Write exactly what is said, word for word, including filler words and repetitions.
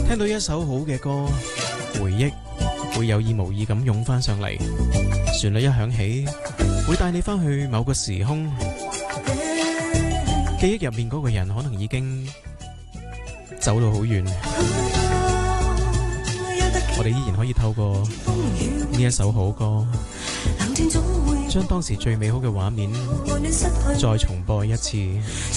聽到一首好嘅歌，回憶會有意無意咁湧翻上嚟，旋律一響起，會帶你翻去某個時空，記憶入面嗰個人可能已經走到好遠，我哋依然可以透過呢一首好歌，將當時最美好嘅畫面再重播一次。